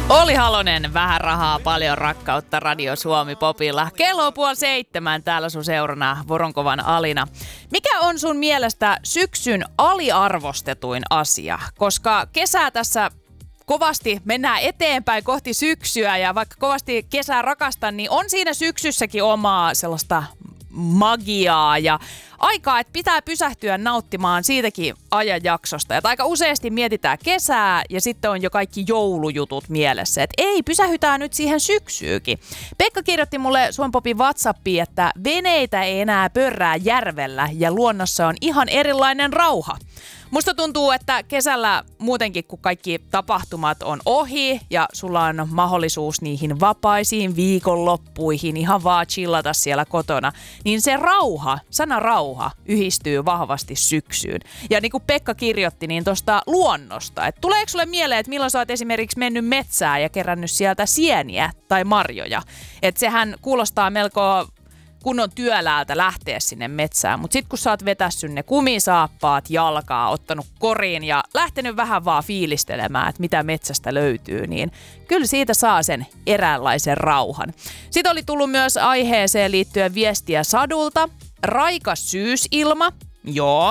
Olli Halonen, vähän rahaa, paljon rakkautta Radio Suomi Popilla. Kello on 6:30 täällä sun seurana Voronkovan Alina. Mikä on sun mielestä syksyn aliarvostetuin asia? Koska kesää tässä kovasti mennään eteenpäin kohti syksyä ja vaikka kovasti kesää rakastan, niin on siinä syksyssäkin omaa sellaista magiaa ja aikaa, että pitää pysähtyä nauttimaan siitäkin ajanjaksosta. Ja aika useasti mietitään kesää ja sitten on jo kaikki joulujutut mielessä. Että ei, pysähytään nyt siihen syksyykin. Pekka kirjoitti mulle Suomen Popin WhatsAppiin, että veneitä ei enää pörrää järvellä ja luonnossa on ihan erilainen rauha. Musta tuntuu, että kesällä muutenkin, kun kaikki tapahtumat on ohi ja sulla on mahdollisuus niihin vapaisiin viikonloppuihin ihan vaan chillata siellä kotona, niin se rauha, sana rauha, yhdistyy vahvasti syksyyn. Ja niin kuin Pekka kirjoitti, niin tuosta luonnosta, että tuleeko sulle mieleen, että milloin sä oot esimerkiksi mennyt metsään ja kerännyt sieltä sieniä tai marjoja? Että sehän kuulostaa melko kunnon työläältä lähteä sinne metsään. Mutta sit kun sä oot vetässyt ne kumisaappaat jalkaa, ottanut koriin ja lähtenyt vähän vaan fiilistelemään, että mitä metsästä löytyy, niin kyllä siitä saa sen eräänlaisen rauhan. Sitten oli tullut myös aiheeseen liittyen viestiä Sadulta. Raikas syysilma. Joo,